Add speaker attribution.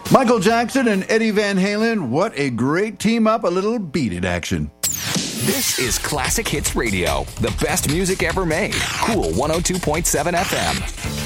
Speaker 1: Michael Jackson and Eddie Van Halen, what a great team up, a little Beat It action.
Speaker 2: This is Classic Hits Radio, the best music ever made. Cool 102.7 FM.